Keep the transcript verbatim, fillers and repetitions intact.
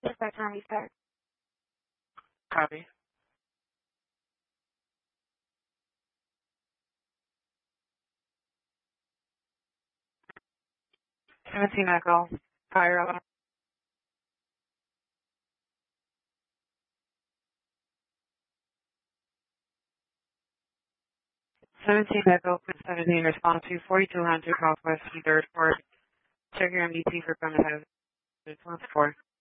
Dispatch on restart. Copy. seventeen Echo. Fire alarm. seventeen Echo, seventeen, respond to forty-two hundred Southwest third Court. Check your M D T for gun hazard. Response four.